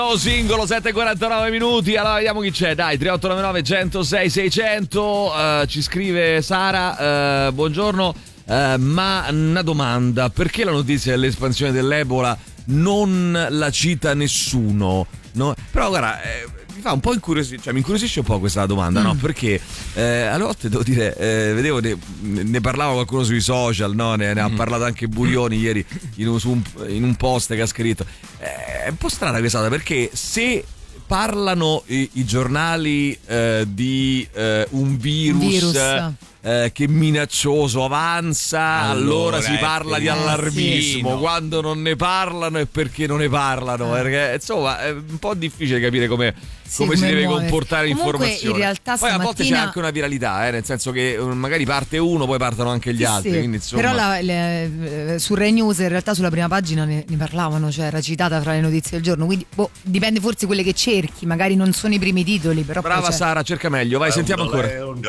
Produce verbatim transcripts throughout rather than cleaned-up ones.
Singolo sette e quarantanove minuti. Allora vediamo chi c'è. Dai, tre otto nove nove uno zero sei sei zero zero. uh, Ci scrive Sara, uh, buongiorno, uh, ma una domanda: perché la notizia dell'espansione dell'Ebola non la cita nessuno? No? Però guarda, eh, mi fa un po' incuriosire, cioè mi incuriosisce un po' questa domanda, mm. no? Perché eh, alle volte devo dire, eh, vedevo ne, ne parlava qualcuno sui social, no? Ne, ne ha mm. parlato anche Burioni ieri in un, su un, in un post che ha scritto. Eh, è un po' strana questa cosa, perché se parlano i, i giornali eh, di eh, un virus, virus. Eh, che minaccioso avanza, allora, allora si parla di allarmismo. Sì, no. Quando non ne parlano è perché non ne parlano, eh. perché insomma è un po' difficile capire come, sì, come, come si deve muovere. comportare l'informazione. In realtà poi a volte c'è anche una viralità, eh, nel senso che magari parte uno, poi partono anche gli sì, altri. Sì. Quindi, insomma... Però la, le, su Rai News in realtà sulla prima pagina ne, ne parlavano, cioè era citata fra le notizie del giorno. Quindi boh, dipende forse quelle che cerchi, magari non sono i primi titoli. Però brava Sara, cerca meglio, vai, sentiamo ancora.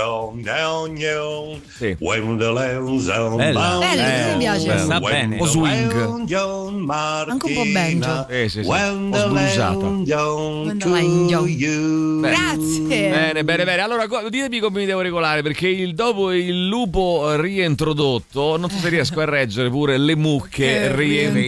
Sì. Bella, mi piace. Sta bene. Un po' swing, anche un po' banjo. Eh, sì, sì. Un po' sbluesata. Grazie. Bene, bene, bene. Allora ditemi come mi devo regolare, perché il, dopo il lupo riintrodoto non so se riesco a reggere pure le mucche eh,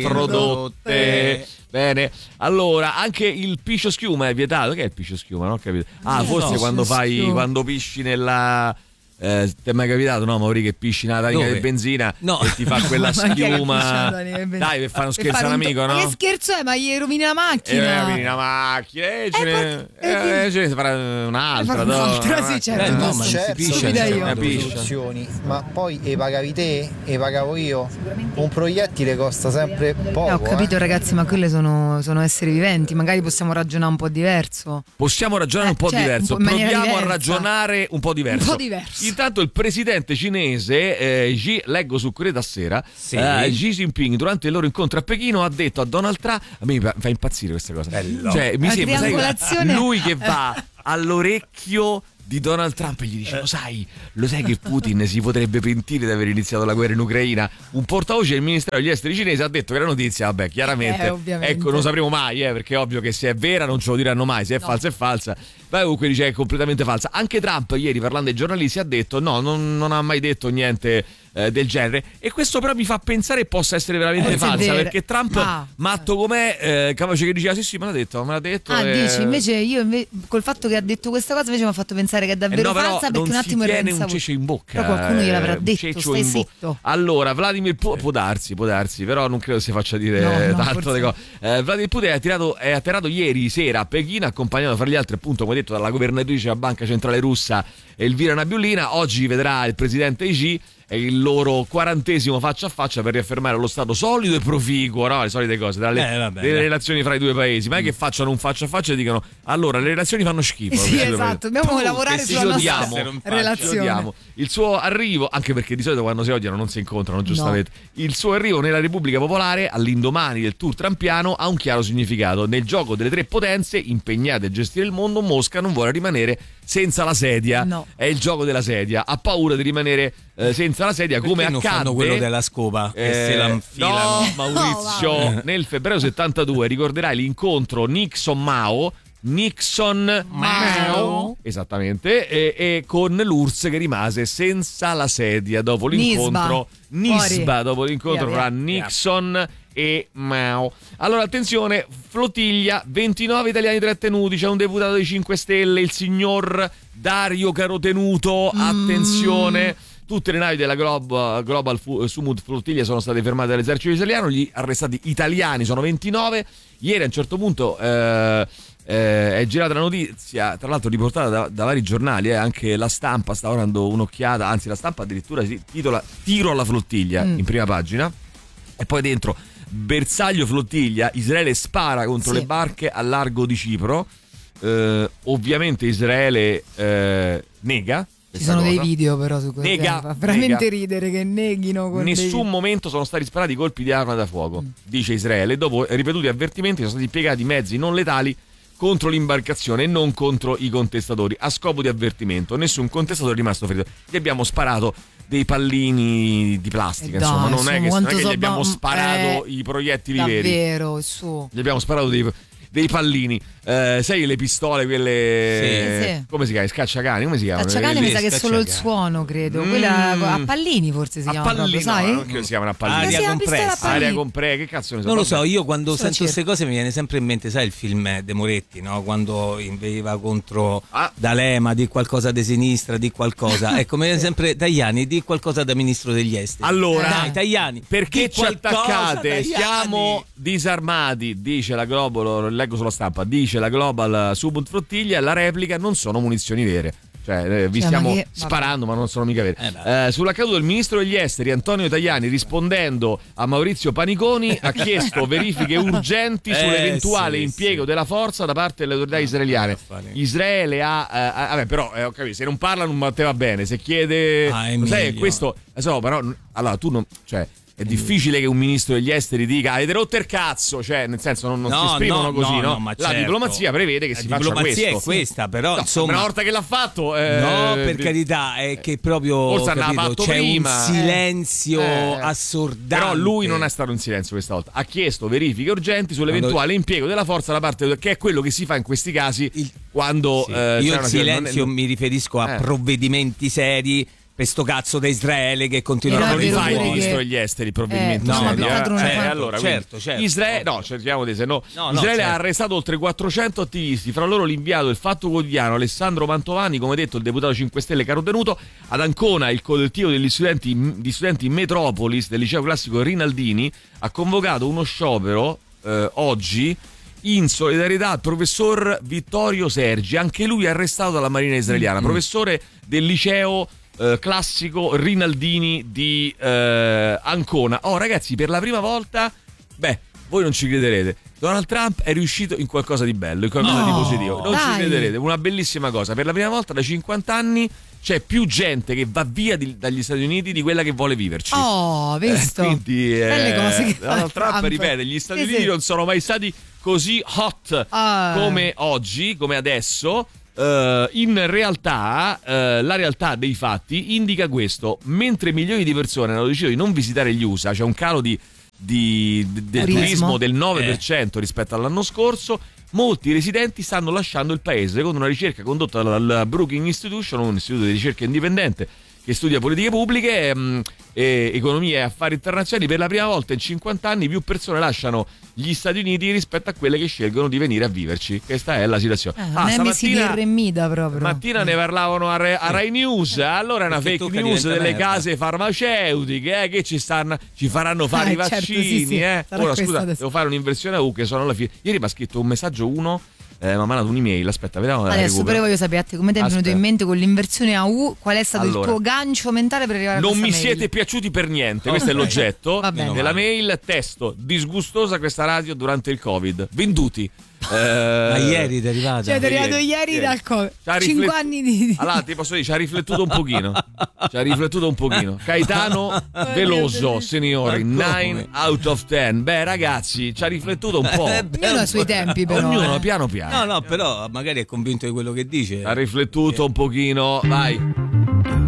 reintrodotte. Bene, allora anche il piscio schiuma è vietato. Che è il piscio schiuma? Non ho capito. Ah, no, forse no, quando fai schiuma. Quando pisci nella Eh, ti è mai capitato, no, Mauri, che pisci nella tanica di benzina no. e ti fa quella schiuma? Dai, per fare uno scherzo a un amico, to- no? Ma che scherzo è? Ma gli rovini la macchina. Eh, rovini la macchina. E ce ne eh, ce ne farà un'altra. Un'altra, sì, certo. Eh, no, ma certo, si piscia, io. Ma poi e pagavi te? E pagavo io? Un proiettile costa sempre poco. Eh, ho capito, eh. ragazzi, ma quelle sono, sono esseri viventi. Magari possiamo ragionare un po' diverso. Possiamo ragionare eh, un po' cioè, diverso. Un po' Proviamo diversa. a ragionare un po' diverso. Un po' diverso. Intanto il presidente cinese, eh, Xi, leggo su Corriere della Sera, sì. eh, Xi Jinping durante il loro incontro a Pechino ha detto a Donald Trump, a me fa impazzire questa cosa, bello. Cioè mi La sembra, sai, lui che Eh. va all'orecchio di Donald Trump e gli dice: lo sai, lo sai che Putin si potrebbe pentire di aver iniziato la guerra in Ucraina? Un portavoce del Ministero degli Esteri cinese ha detto che la notizia, vabbè, chiaramente, eh, ecco, non lo sapremo mai, eh, perché è ovvio che se è vera non ce lo diranno mai, se è no. falsa è falsa. Ma comunque dice che è completamente falsa. Anche Trump ieri, parlando ai giornalisti, ha detto no, non, non ha mai detto niente eh, del genere, e questo però mi fa pensare che possa essere veramente eh, falsa, perché Trump, ah, matto com'è, eh, capace che diceva sì sì me l'ha detto, me l'ha detto. Ah, e... dici, invece io invece, col fatto che ha detto questa cosa invece mi ha fatto pensare che è davvero eh no, falsa, perché un attimo non ero si tiene pensavo... un cece in bocca. Però qualcuno gliel'avrà eh, detto, stai zitto. Allora, Vladimir Putin, può darsi, può darsi, però non credo si faccia dire no, no, tanto di cose. Eh, Vladimir Putin è atterrato, è atterrato ieri sera a Pechino, accompagnato fra gli altri, appunto, come detto, dalla governatrice della Banca Centrale Russa Elvira Nabiullina. Oggi vedrà il presidente Xi è il loro quarantesimo faccia a faccia per riaffermare lo stato solido e proficuo, no? Le solite cose tra le, eh, vabbè, le eh. relazioni fra i due paesi, ma è che facciano un faccia a faccia e dicano allora le relazioni fanno schifo. Sì, esatto, dobbiamo tu, lavorare sulla nostra odiamo, relazione. Odiamo. Il suo arrivo, anche perché di solito quando si odiano non si incontrano, giustamente, no. Il suo arrivo nella Repubblica Popolare all'indomani del tour trampiano ha un chiaro significato. Nel gioco delle tre potenze impegnate a gestire il mondo, Mosca non vuole rimanere senza la sedia. No. È il gioco della sedia, ha paura di rimanere eh, senza la sedia, perché come non accadde fanno quello della scopa eh, che se la infilano. No, Maurizio, no, nel febbraio settantadue ricorderai l'incontro Nixon-Mao Nixon Mao esattamente, e, e con l'U R S S che rimase senza la sedia dopo l'incontro Nisba, Nisba dopo l'incontro via, fra via. Nixon e Mao. Allora attenzione, flottiglia, ventinove italiani trattenuti, c'è un deputato dei cinque Stelle, il signor Dario Carotenuto, attenzione. Mm. Tutte le navi della Global, Global Sumud Flottiglia sono state fermate dall'esercito italiano, gli arrestati italiani sono ventinove. Ieri a un certo punto eh, eh, è girata la notizia, tra l'altro riportata da, da vari giornali, eh, anche La Stampa sta dando un'occhiata, anzi La Stampa addirittura si titola Tiro alla flottiglia mm. in prima pagina, e poi dentro bersaglio flottiglia, Israele spara contro sì. le barche al largo di Cipro, eh, ovviamente Israele eh, nega. Ci sono cosa. dei video però su questo, nega, fa veramente nega. ridere che neghino con nessun dei... momento sono stati sparati colpi di arma da fuoco, mm. dice Israele. Dopo ripetuti avvertimenti sono stati impiegati mezzi non letali contro l'imbarcazione e non contro i contestatori, a scopo di avvertimento. Nessun contestatore è rimasto ferito. Gli abbiamo sparato dei pallini di plastica, eh insomma, dai, non è che, non è che so gli abbiamo ba- sparato eh, i proiettili davvero, veri. Davvero, su. Gli abbiamo sparato dei dei pallini. Eh, sai le pistole, quelle. Sì, sì. Come si chiama? Scacciacani? Come si chiamano? Scacciacani mi sa che è solo il Scacciacani. suono, credo. Mm. Quella a pallini forse si A chiama pallini, proprio, sai? no, non credo si chiamano a pallini. Aria Eh sì, la compressa. pistola a pallini. Aria compressa, che cazzo ne so? Non lo Vabbè. so, io quando Sto sento certo. queste cose mi viene sempre in mente, sai il film De Moretti, no? Quando inveiva contro Ah. D'Alema, di qualcosa di sinistra, di qualcosa. Ecco, mi viene sempre Tajani, di qualcosa da ministro degli esteri. Allora, Dai, Tajani, perché di ci qualcosa, attaccate? Tajani. Siamo disarmati, dice la Global, lo leggo sulla stampa, dice la Global su Flottiglia, la replica non sono munizioni vere. Cioè, eh, vi Cioè, stiamo ma che- sparando, ma non sono mica veri. Eh, beh. Eh, sull'accaduto, il ministro degli esteri Antonio Tajani, rispondendo a Maurizio Paniconi, ha chiesto verifiche urgenti Eh, sull'eventuale sì, impiego sì. della forza da parte delle autorità israeliane. a fare. Israele ha. eh, ah, vabbè, però, eh, ho capito, se non parlano, ma te va bene. Se chiede. Ah, lo sai, Emilio. questo. eh, so, però, allora tu non. Cioè, è difficile che un ministro degli esteri dica avete rotto il cazzo, cioè nel senso non, non No, si esprimono no, così, no, no? no, ma La certo. diplomazia prevede che La si faccia diplomazia questo. è questa, però No, insomma. una volta che l'ha fatto, eh, No, per carità, è che proprio forse andava capito, fatto c'è prima, un eh. silenzio Eh. assordante. Però lui non è stato in silenzio questa volta. Ha chiesto verifiche urgenti sull'eventuale impiego della forza da parte che è quello che si fa in questi casi Il- quando Sì. eh, Io c'è il una silenzio non è- mi riferisco a Eh. provvedimenti seri per sto cazzo da Israele che continua Però non è li vero fa il pure ministro che- degli esteri provvedimenti Eh, no, seri, no, eh. certo, Eh, certo, allora, certo, quindi, certo. Israele, no, cerchiamo di se no, No, no, Israele ha certo. arrestato oltre quattrocento attivisti, fra loro l'inviato del Fatto Quotidiano Alessandro Mantovani, come detto il deputato cinque Stelle caro tenuto. Ad Ancona il collettivo degli studenti di studenti Metropolis del liceo classico Rinaldini ha convocato uno sciopero eh, oggi in solidarietà al professor Vittorio Sergi, anche lui arrestato dalla Marina israeliana, Mm. professore del liceo eh, classico Rinaldini di eh, Ancona. Oh ragazzi, per la prima volta, beh, voi non ci crederete, Donald Trump è riuscito in qualcosa di bello, in qualcosa No, di positivo. Non ci dai. crederete, una bellissima cosa. Per la prima volta da cinquanta anni c'è più gente che va via di- dagli Stati Uniti di quella che vuole viverci. Oh, visto? Eh, quindi eh, Belle cose che fa Donald Trump, Trump. ripete, gli Stati Sì, Uniti sì. non sono mai stati così hot Ah. come oggi, come adesso. Eh, in realtà eh, la realtà dei fatti indica questo: mentre milioni di persone hanno deciso di non visitare gli U S A, c'è un calo di, di- de- del Turismo. turismo del nove per cento rispetto all'anno scorso, molti residenti stanno lasciando il paese. Secondo una ricerca condotta dal Brookings Institution, un istituto di ricerca indipendente che studia politiche pubbliche, ehm, e economia e affari internazionali, per la prima volta in cinquanta anni più persone lasciano gli Stati Uniti rispetto a quelle che scelgono di venire a viverci. Questa è la situazione. Eh, Ah, Nemesi di Remida proprio. Mattina ne parlavano a, Re, a Rai News, allora è una Perché fake tocca news diventa delle merda. case farmaceutiche eh, che ci, stanno, ci faranno fare Ah, i certo, vaccini. sì, sì, eh. sarà Ora questo scusa, adesso. devo fare un'inversione a U che sono alla fine. Ieri mi ha scritto un messaggio uno, eh, mi ha mandato un'email, aspetta, vediamo. la Adesso recupero. però voglio sapere a te come ti è venuto Aspetta. in mente con l'inversione a U, qual è stato Allora. il tuo gancio mentale per arrivare a Non questa mi mail? siete piaciuti per niente, questo è Ok. l'oggetto Va bene. della mail. Testo: disgustosa questa radio durante il Covid. Venduti. Eh, Ma ieri ti è arrivata. Cioè, ti è arrivato ieri, ieri, ieri. dal Covid. Ci ha Cinque riflet- anni di... Allora ti posso dire, ci ha riflettuto un pochino. Ci ha riflettuto un pochino. Caetano Veloso, signori, Ma come? nine out of ten. Beh, ragazzi, ci ha riflettuto un po'. Eh, Ognuno ha i suoi tempi però. Ognuno eh. piano piano. No, no, però magari è convinto di quello che dice. Ha riflettuto un pochino. Vai.